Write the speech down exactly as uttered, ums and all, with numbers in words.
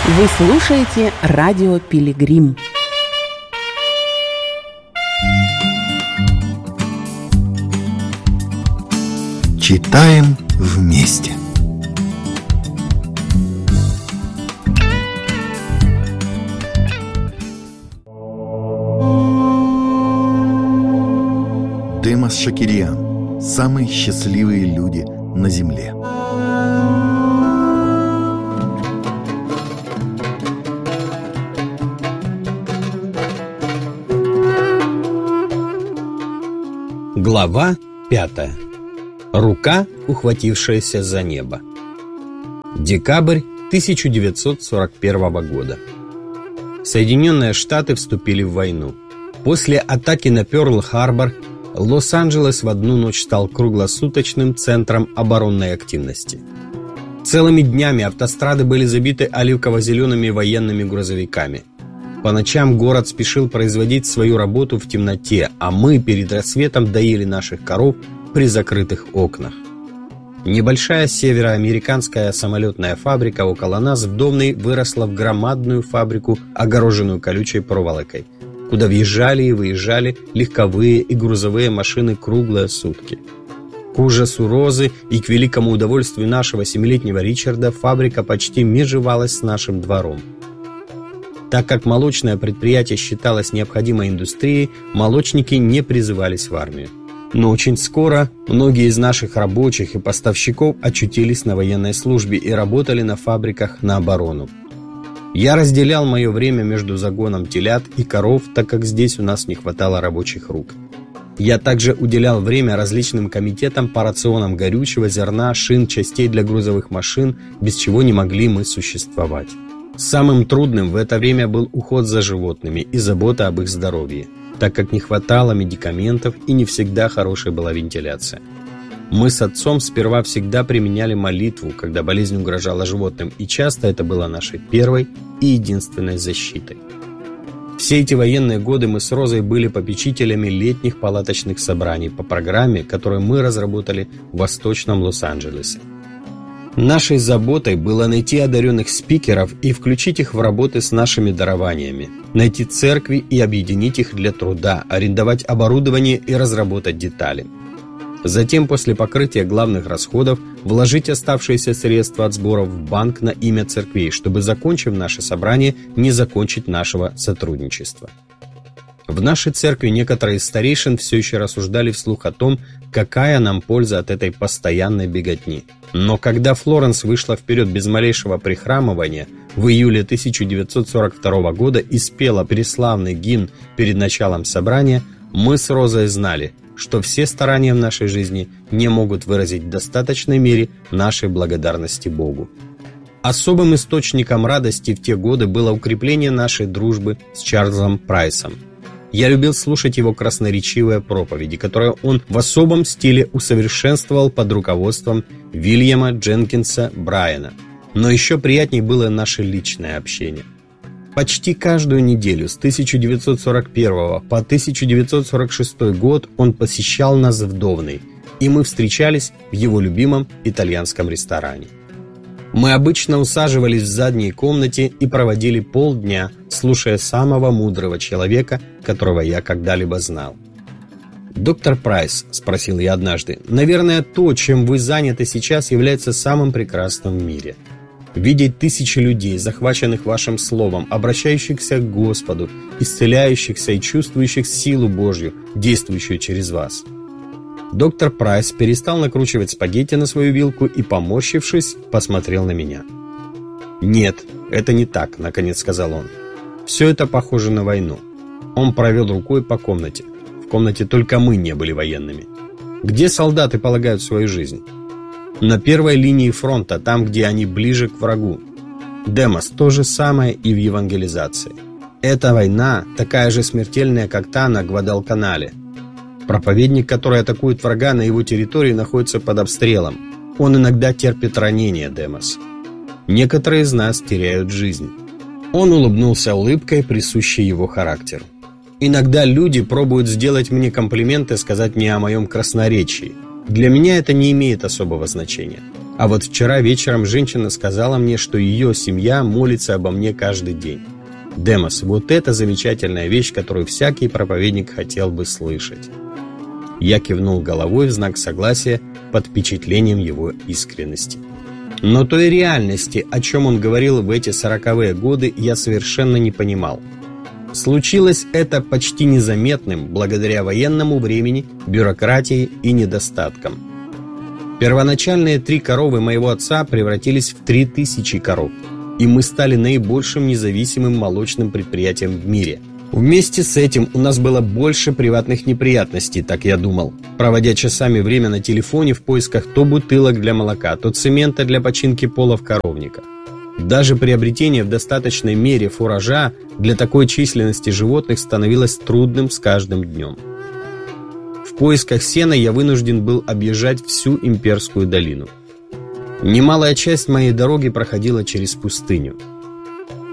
Вы слушаете радио «Пилигрим». Читаем вместе. Демос Шакирьян. Самые счастливые люди на земле. Глава пятая. Рука, ухватившаяся за небо. Декабрь тысяча девятьсот сорок первого года. Соединенные Штаты вступили в войну. После атаки на Пёрл-Харбор Лос-Анджелес в одну ночь стал круглосуточным центром оборонной активности. Целыми днями автострады были забиты оливково-зелеными военными грузовиками. По ночам город спешил производить свою работу в темноте, а мы перед рассветом доили наших коров при закрытых окнах. Небольшая североамериканская самолетная фабрика около нас в Довной выросла в громадную фабрику, огороженную колючей проволокой, куда въезжали и выезжали легковые и грузовые машины круглые сутки. К ужасу Розы и к великому удовольствию нашего семилетнего Ричарда фабрика почти межевалась с нашим двором. Так как молочное предприятие считалось необходимой индустрией, молочники не призывались в армию. Но очень скоро многие из наших рабочих и поставщиков очутились на военной службе и работали на фабриках на оборону. Я разделял мое время между загоном телят и коров, так как здесь у нас не хватало рабочих рук. Я также уделял время различным комитетам по рационам горючего, зерна, шин, частей для грузовых машин, без чего не могли мы существовать. Самым трудным в это время был уход за животными и забота об их здоровье, так как не хватало медикаментов и не всегда хорошая была вентиляция. Мы с отцом сперва всегда применяли молитву, когда болезнь угрожала животным, и часто это было нашей первой и единственной защитой. Все эти военные годы мы с Розой были попечителями летних палаточных собраний по программе, которую мы разработали в Восточном Лос-Анджелесе. Нашей заботой было найти одаренных спикеров и включить их в работы с нашими дарованиями, найти церкви и объединить их для труда, арендовать оборудование и разработать детали. Затем, после покрытия главных расходов, вложить оставшиеся средства от сборов в банк на имя церквей, чтобы, закончив наше собрание, не закончить нашего сотрудничества. В нашей церкви некоторые из старейшин все еще рассуждали вслух о том, какая нам польза от этой постоянной беготни. Но когда Флоренс вышла вперед без малейшего прихрамывания в июле тысяча девятьсот сорок второго года и спела преславный гимн перед началом собрания, мы с Розой знали, что все старания в нашей жизни не могут выразить в достаточной мере нашей благодарности Богу. Особым источником радости в те годы было укрепление нашей дружбы с Чарльзом Прайсом. Я любил слушать его красноречивые проповеди, которые он в особом стиле усовершенствовал под руководством Вильяма Дженкинса Брайана. Но еще приятнее было наше личное общение. Почти каждую неделю с тысяча девятьсот сорок первого по тысяча девятьсот сорок шестой год он посещал нас в Довной, и мы встречались в его любимом итальянском ресторане. Мы обычно усаживались в задней комнате и проводили полдня, слушая самого мудрого человека, которого я когда-либо знал. «Доктор Прайс», — спросил я однажды, — «наверное, то, чем вы заняты сейчас, является самым прекрасным в мире. Видеть тысячи людей, захваченных вашим словом, обращающихся к Господу, исцеляющихся и чувствующих силу Божью, действующую через вас». Доктор Прайс перестал накручивать спагетти на свою вилку и, поморщившись, посмотрел на меня. «Нет, это не так», — наконец сказал он. «Все это похоже на войну». Он провел рукой по комнате. В комнате только мы не были военными. «Где солдаты полагают свою жизнь?» «На первой линии фронта, там, где они ближе к врагу». Демос, то же самое и в евангелизации. Эта война такая же смертельная, как та на Гвадалканале. Проповедник, который атакует врага на его территории, находится под обстрелом. Он иногда терпит ранения, Демос. Некоторые из нас теряют жизнь. Он улыбнулся улыбкой, присущей его характеру. Иногда люди пробуют сделать мне комплимент и сказать мне о моем красноречии. Для меня это не имеет особого значения. А вот вчера вечером женщина сказала мне, что ее семья молится обо мне каждый день. Демос, вот это замечательная вещь, которую всякий проповедник хотел бы слышать. Я кивнул головой в знак согласия под впечатлением его искренности. Но той реальности, о чем он говорил в эти сороковые годы, я совершенно не понимал. Случилось это почти незаметным, благодаря военному времени, бюрократии и недостаткам. Первоначальные три коровы моего отца превратились в три тысячи коров, и мы стали наибольшим независимым молочным предприятием в мире. Вместе с этим у нас было больше приватных неприятностей, так я думал, проводя часами время на телефоне в поисках то бутылок для молока, то цемента для починки пола в коровниках. Даже приобретение в достаточной мере фуража для такой численности животных становилось трудным с каждым днем. В поисках сена я вынужден был объезжать всю Имперскую долину. Немалая часть моей дороги проходила через пустыню.